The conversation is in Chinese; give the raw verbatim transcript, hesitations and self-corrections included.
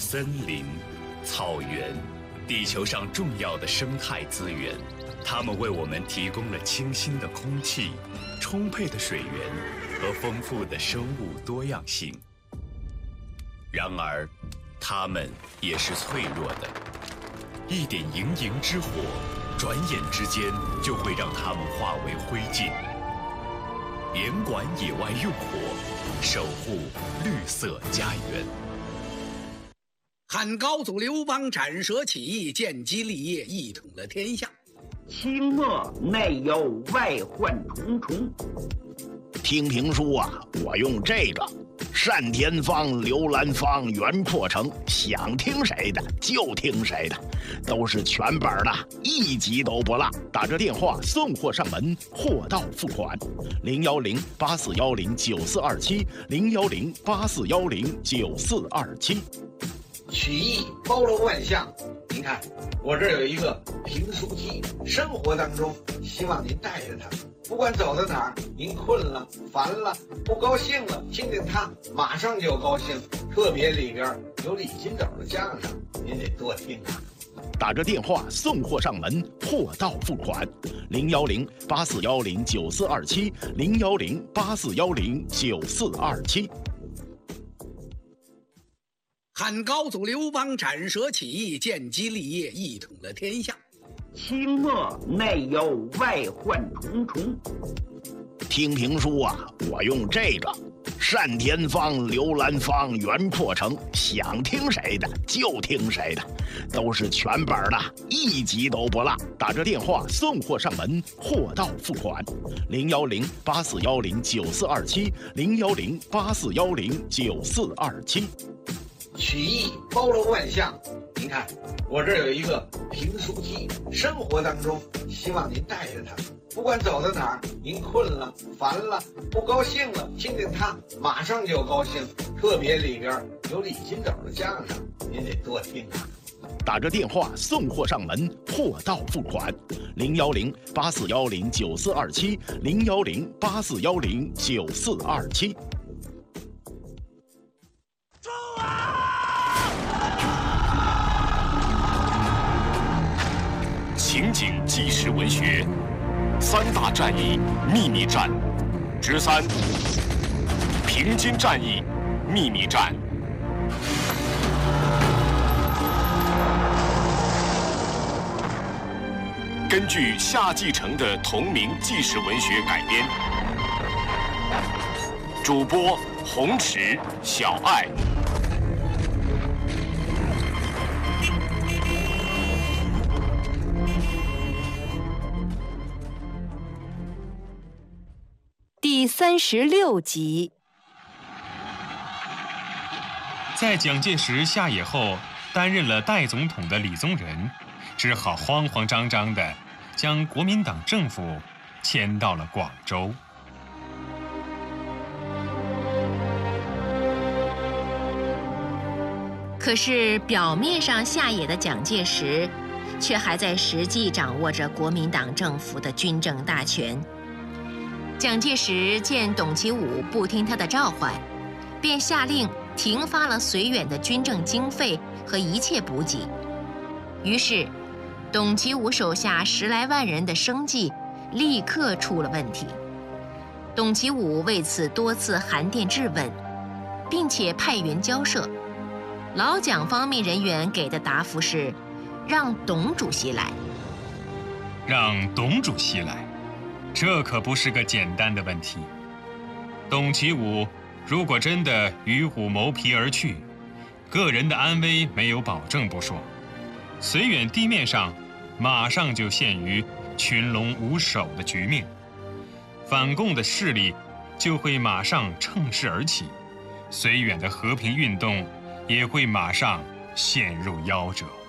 森林、草原，地球上重要的生态资源，它们为我们提供了清新的空气、充沛的水源和丰富的生物多样性。然而，它们也是脆弱的，一点营营之火，转眼之间就会让它们化为灰烬。严管野外用火，守护绿色家园。 汉高祖刘邦斩蛇起义，建基立业，一统了天下。 清末内忧外患重重。 听评书啊，我用这个单田芳、刘兰芳、袁阔成，想听谁的就听谁的，都是全本的，一集都不落。打着电话送货上门，货到付款。零幺零八四幺零九四二七，零幺零八四幺零九四二七。 曲艺包罗万象，您看我这儿有一个评书机，生活当中希望您带着它，不管走到哪儿，您困了、烦了、不高兴了，听听它，马上就高兴。特别里边有李金斗的相声，您得多听啊。 打着电话送货上门，货到付款。零幺零八四幺零九四二七，零幺零八四幺零九四二七。 汉高祖刘邦斩蛇起义，建基立业，一统了天下。 清末内忧外患重重。 听评书啊，我用这个单田芳、刘兰芳、袁阔成，想听谁的就听谁的，都是全本的，一集都不落。打着电话送货上门，货到付款。零幺零八四幺零九四二七，零幺零八四幺零九四二七。 曲艺包罗万象，您看我这儿有一个评书机，生活当中希望您带着它，不管走到哪儿，您困了、烦了、不高兴了，听听它，马上就高兴。特别里边有李金斗的相声，您得多听啊。 打着电话送货上门，货到付款。零幺零八四幺零九四二七，零幺零八四幺零九四二七。 情景纪实文学，三大战役秘密战之三：平津战役秘密战。根据夏季承的同名纪实文学改编，主播洪池、小爱。 第三十六集。 在蒋介石下野后，担任了代总统的李宗仁，只好慌慌张张地将国民党政府迁到了广州。 可是表面上下野的蒋介石，却还在实际掌握着国民党政府的军政大权。蒋介石见董其武不听他的召唤，便下令停发了绥远的军政经费和一切补给。于是，董其武手下十来万人的生计立刻出了问题。董其武为此多次函电质问，并且派员交涉。老蒋方面人员给的答复是，让董主席来。 让董主席来。这可不是个简单的问题。董其武如果真的与虎谋皮而去，个人的安危没有保证不说，绥远地面上马上就陷于群龙无首的局面，反共的势力就会马上乘势而起，绥远的和平运动也会马上陷入夭折。